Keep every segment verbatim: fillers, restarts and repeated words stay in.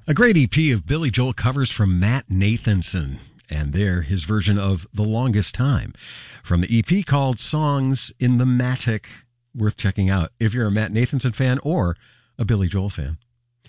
A great E P of Billy Joel covers from Matt Nathanson, and there his version of The Longest Time from the E P called Songs in the Matic. Worth checking out if you're a Matt Nathanson fan or a Billy Joel fan.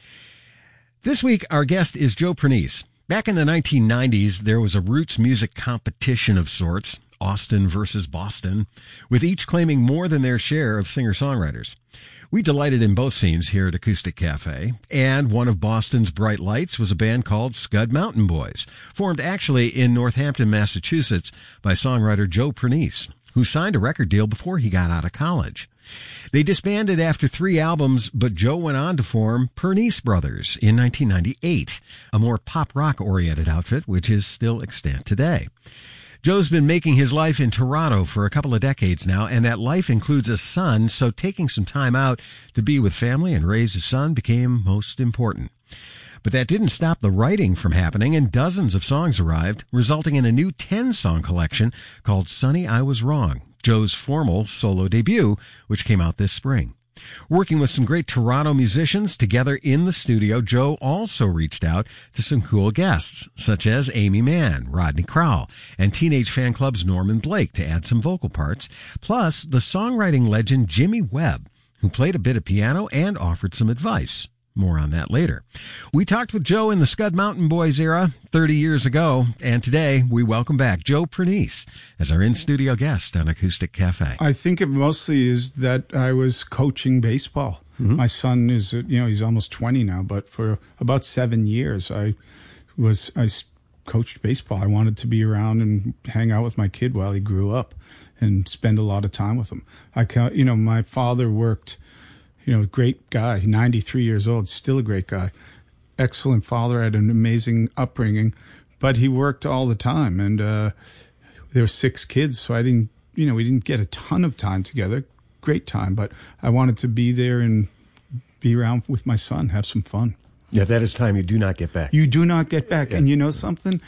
This week, our guest is Joe Pernice. Back in the nineteen nineties, there was a roots music competition of sorts, Austin versus Boston, with each claiming more than their share of singer-songwriters. We delighted in both scenes here at Acoustic Cafe, and one of Boston's bright lights was a band called Scud Mountain Boys, formed actually in Northampton, Massachusetts by songwriter Joe Pernice, who signed a record deal before he got out of college. They disbanded after three albums, but Joe went on to form Pernice Brothers in nineteen ninety-eight, a more pop-rock-oriented outfit which is still extant today. Joe's been making his life in Toronto for a couple of decades now, and that life includes a son, so taking some time out to be with family and raise his son became most important. But that didn't stop the writing from happening, and dozens of songs arrived, resulting in a new ten-song collection called Sonny, I Was Wrong, Joe's formal solo debut, which came out this spring. Working with some great Toronto musicians together in the studio, Joe also reached out to some cool guests, such as Amy Mann, Rodney Crowell, and Teenage Fan Club's Norman Blake to add some vocal parts, plus the songwriting legend Jimmy Webb, who played a bit of piano and offered some advice. More on that later. We talked with Joe in the Scud Mountain Boys era thirty years ago, and today we welcome back Joe Pernice as our in-studio guest on Acoustic Cafe. I think it mostly is that I was coaching baseball. Mm-hmm. My son is, you know, he's almost twenty now, but for about seven years I was, I coached baseball. I wanted to be around and hang out with my kid while he grew up and spend a lot of time with him. I, you know, my father worked. You know, great guy, ninety-three years old, still a great guy. Excellent father, had an amazing upbringing, but he worked all the time. And uh, there were six kids, so I didn't, you know, we didn't get a ton of time together. Great time, but I wanted to be there and be around with my son, have some fun. Yeah, that is time you do not get back. You do not get back. Yeah. And you know something?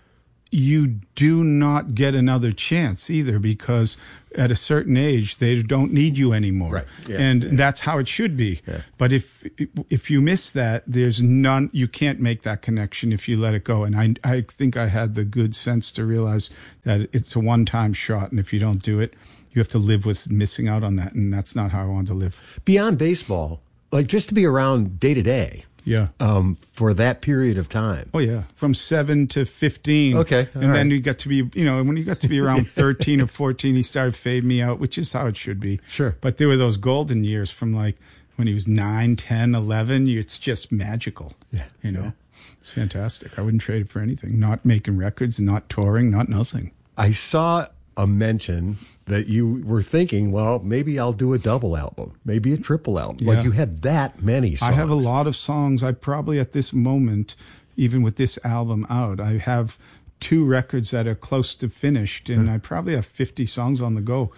You do not get another chance either, because at a certain age they don't need you anymore. Right. Yeah, and yeah. that's how it should be. Yeah. But if if you miss that, there's none. You can't make that connection if you let it go. And I I think I had the good sense to realize that it's a one-time shot, and if you don't do it, you have to live with missing out on that. And that's not how I wanted to live. Beyond baseball, like just to be around day to day. Yeah. Um, for that period of time. Oh, yeah. From seven to fifteen. Okay. And then right. you got to be, you know, when you got to be around thirteen or fourteen, he started fading me out, which is how it should be. Sure. But there were those golden years from like when he was nine, ten, eleven. It's just magical. Yeah. You know, yeah. It's fantastic. I wouldn't trade it for anything. Not making records, not touring, not nothing. I saw a mention that you were thinking, well, maybe I'll do a double album, maybe a triple album. Yeah. Like you had that many songs. I have a lot of songs. I probably at this moment, even with this album out, I have two records that are close to finished, and yeah. I probably have fifty songs on the go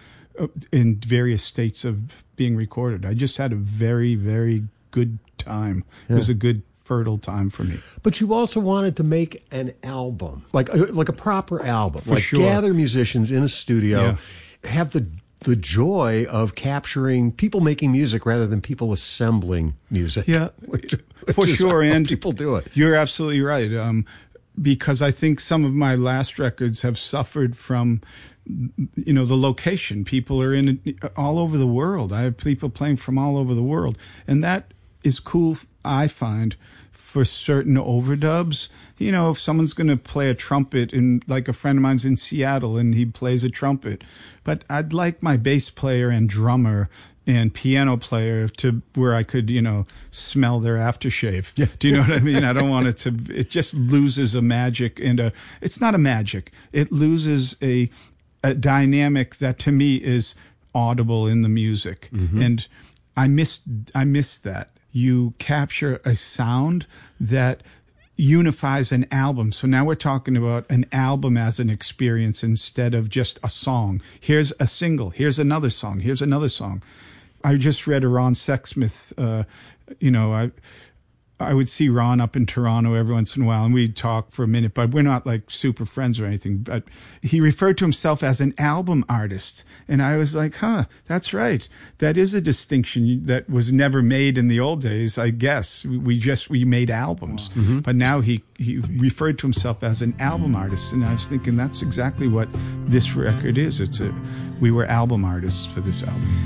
in various states of being recorded. I just had a very, very good time. Yeah. It was a good fertile time for me. But you also wanted to make an album, like a, like a proper album, for like sure. Gather musicians in a studio, yeah. have the the joy of capturing people making music rather than people assembling music. Yeah, which, for which sure. And people do it. You're absolutely right. Um, because I think some of my last records have suffered from, you know, the location. People are in all over the world. I have people playing from all over the world, and that is cool. I find for certain overdubs, you know, if someone's going to play a trumpet, and like a friend of mine's in Seattle and he plays a trumpet, but I'd like my bass player and drummer and piano player to where I could, you know, smell their aftershave. Yeah. Do you know what I mean? I don't want it to, it just loses a magic and a, it's not a magic. It loses a, a dynamic that to me is audible in the music. Mm-hmm. And I missed, I missed that. You capture a sound that unifies an album. So now we're talking about an album as an experience instead of just a song. Here's a single. Here's another song. Here's another song. I just read a Ron Sexsmith, uh, you know, I, I would see Ron up in Toronto every once in a while, and we'd talk for a minute, but we're not like super friends or anything. But he referred to himself as an album artist. And I was like, huh, that's right. That is a distinction that was never made in the old days, I guess. We just, we made albums. Mm-hmm. But now he, he referred to himself as an album artist. And I was thinking that's exactly what this record is. It's a, we were album artists for this album.